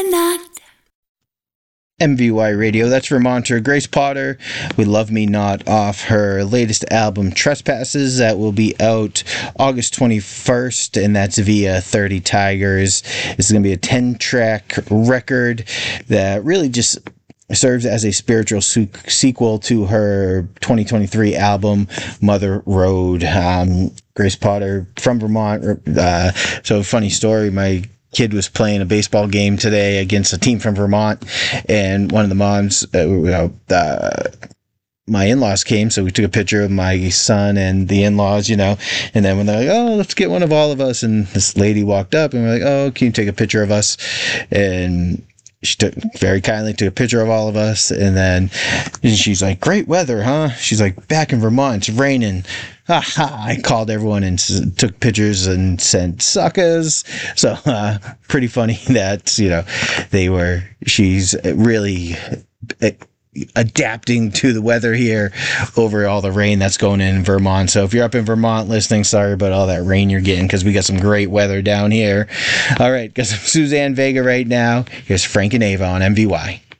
MVY Radio, that's Vermonter Grace Potter with Love Me Not off her latest album Trespasses that will be out August 21st, and that's via 30 Tigers. This is going to be a 10-track record that really just serves as a spiritual sequel to her 2023 album Mother Road. Grace Potter from Vermont. So funny story, my kid was playing a baseball game today against a team from Vermont, and one of the moms, my in-laws came, so we took a picture of my son and the in-laws, and then when they're like, oh, let's get one of all of us, and this lady walked up and we're like, oh, can you take a picture of us? And she very kindly took a picture of all of us, and then she's like, great weather, huh? She's like, back in Vermont, it's raining. I called everyone and took pictures and sent suckers. So pretty funny that, she's really adapting to the weather here over all the rain that's going in Vermont. So if you're up in Vermont listening, sorry about all that rain you're getting, because we got some great weather down here. All right, got some Suzanne Vega right now. Here's Frank and Ava on MVY.